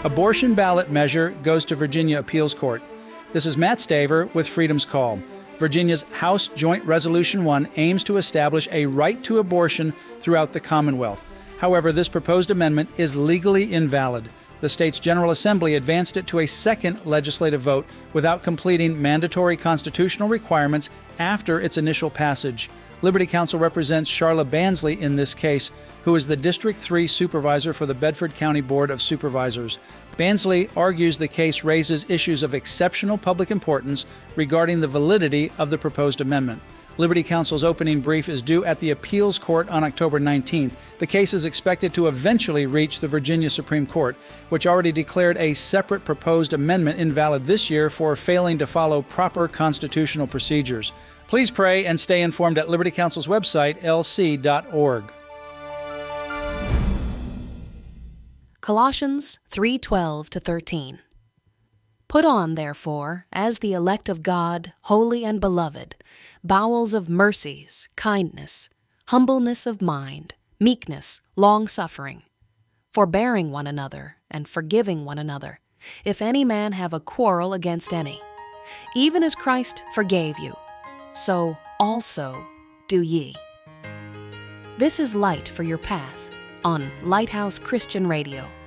Abortion ballot measure goes to Virginia Appeals Court. This is Matt Staver with Freedom's Call. Virginia's House Joint Resolution 1 aims to establish a right to abortion throughout the Commonwealth. However, this proposed amendment is legally invalid. The state's General Assembly advanced it to a second legislative vote without completing mandatory constitutional requirements after its initial passage. Liberty Counsel represents Charla Bansley in this case, who is the District 3 supervisor for the Bedford County Board of Supervisors. Bansley argues the case raises issues of exceptional public importance regarding the validity of the proposed amendment. Liberty Counsel's opening brief is due at the Appeals Court on October 19th. The case is expected to eventually reach the Virginia Supreme Court, which already declared a separate proposed amendment invalid this year for failing to follow proper constitutional procedures. Please pray and stay informed at Liberty Counsel's website, lc.org. Colossians 3:12-13. Put on, therefore, as the elect of God, holy and beloved, bowels of mercies, kindness, humbleness of mind, meekness, long-suffering, forbearing one another, and forgiving one another, if any man have a quarrel against any. Even as Christ forgave you, so also do ye. This is Light for Your Path on Lighthouse Christian Radio.